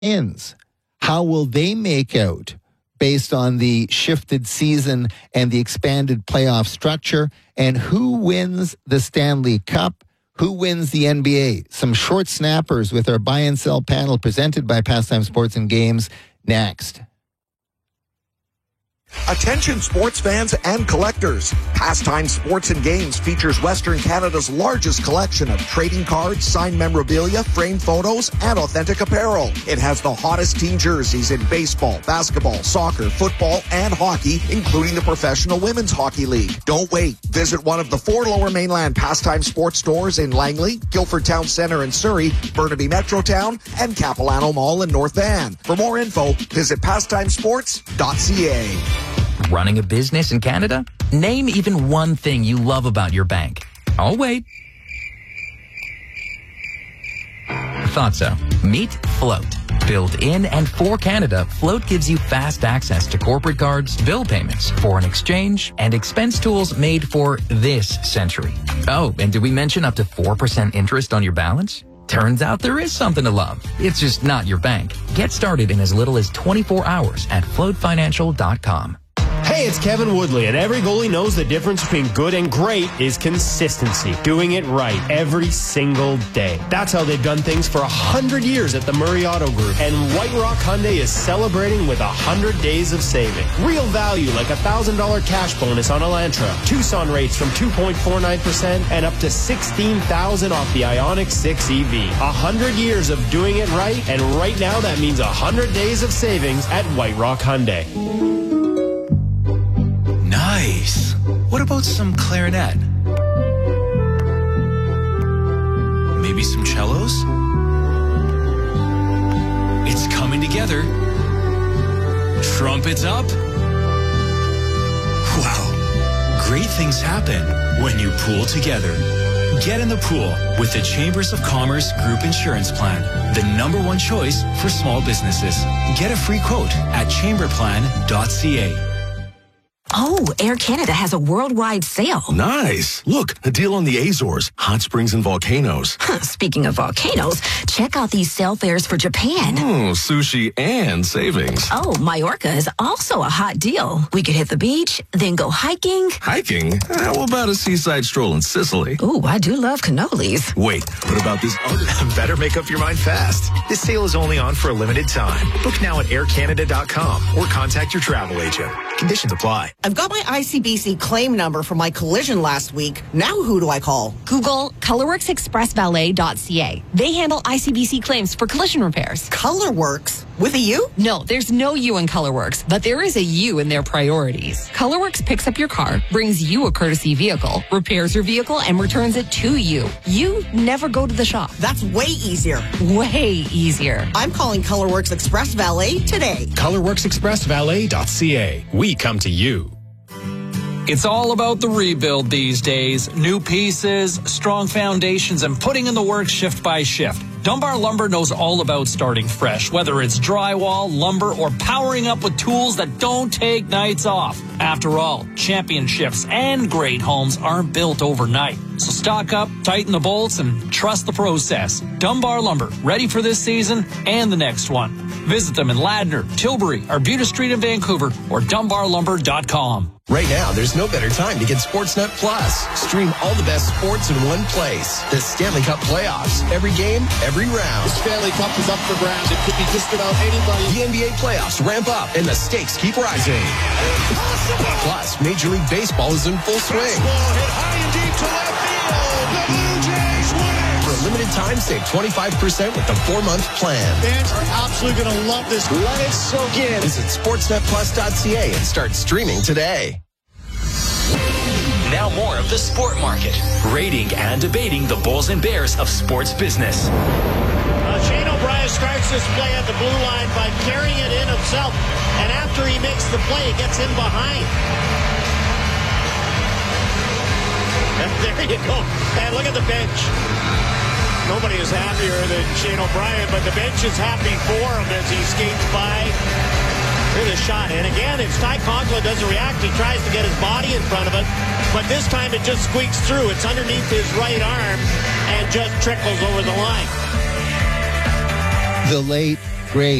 wins. How will they make out based on the shifted season and the expanded playoff structure? And who wins the Stanley Cup? Who wins the NBA? Some short snappers with our buy and sell panel presented by Pastime Sports and Games next. Attention sports fans and collectors. Pastime Sports and Games features Western Canada's largest collection of trading cards, signed memorabilia, framed photos, and authentic apparel. It has the hottest team jerseys in baseball, basketball, soccer, football, and hockey, including the Professional Women's Hockey League. Don't wait. Visit one of the 4 Lower Mainland Pastime Sports stores in Langley, Guildford Town Centre in Surrey, Burnaby Metrotown, and Capilano Mall in North Van. For more info, visit pastimesports.ca. Running a business in Canada? Name even one thing you love about your bank. I'll wait. Thought so. Meet Float. Built in and for Canada, Float gives you fast access to corporate cards, bill payments, foreign exchange, and expense tools made for this century. Oh, and did we mention up to 4% interest on your balance? Turns out there is something to love. It's just not your bank. Get started in as little as 24 hours at floatfinancial.com. Hey, it's Kevin Woodley, and every goalie knows the difference between good and great is consistency. Doing it right every single day. That's how they've done things for 100 years at the Murray Auto Group. And White Rock Hyundai is celebrating with 100 days of saving. Real value like $1,000 cash bonus on Elantra. Tucson rates from 2.49% and up to $16,000 off the Ioniq 6 EV. 100 years of doing it right, and right now that means 100 days of savings at White Rock Hyundai. Nice. What about some clarinet? Maybe some cellos? It's coming together. Trumpets up. Wow. Great things happen when you pool together. Get in the pool with the Chambers of Commerce Group Insurance Plan, the #1 choice for small businesses. Get a free quote at chamberplan.ca. Oh, Air Canada has a worldwide sale. Nice. Look, a deal on the Azores, hot springs and volcanoes. Speaking of volcanoes, check out these sale fares for Japan. Sushi and savings. Oh, Majorca is also a hot deal. We could hit the beach, then go hiking. Hiking? How about a seaside stroll in Sicily? Ooh, I do love cannolis. Wait, what about this other? Better make up your mind fast. This sale is only on for a limited time. Book now at aircanada.com or contact your travel agent. Conditions apply. I've got my ICBC claim number for my collision last week. Now who do I call? Google ColorworksExpressValet.ca. They handle ICBC claims for collision repairs. ColorWorks? With a U? No, there's no U in ColorWorks, but there is a U in their priorities. ColorWorks picks up your car, brings you a courtesy vehicle, repairs your vehicle, and returns it to you. You never go to the shop. That's way easier. Way easier. I'm calling ColorWorks Express Valet today. ColorworksExpressValet.ca. We come to you. It's all about the rebuild these days. New pieces, strong foundations, and putting in the work shift by shift. Dunbar Lumber knows all about starting fresh, whether it's drywall, lumber, or powering up with tools that don't take nights off. After all, championships and great homes aren't built overnight. So stock up, tighten the bolts, and trust the process. Dunbar Lumber, ready for this season and the next one. Visit them in Ladner, Tilbury, Arbutus Street in Vancouver, or dunbarlumber.com. Right now, there's no better time to get Sportsnet Plus. Stream all the best sports in one place. The Stanley Cup playoffs. Every game, every round. The Stanley Cup is up for grabs. It could be just about anybody. The NBA playoffs ramp up and the stakes keep rising. Plus, Major League Baseball is in full swing. Baseball hit high and deep to left field. The Blue Jays win. For a limited time, save 25% with the 4-month plan. Fans are absolutely going to love this. Let it soak in. Visit sportsnetplus.ca and start streaming today. Now more of the Sport Market, rating and debating the Bulls and Bears of sports business. Shane O'Brien starts this play at the blue line by carrying it in himself, and after he makes the play, he gets in behind. And there you go. And look at the bench. Nobody is happier than Shane O'Brien, but the bench is happy for him as he skates by. Here's a shot, and again, if Ty Conklin doesn't react, he tries to get his body in front of it, but this time it just squeaks through. It's underneath his right arm and just trickles over the line. The late Great.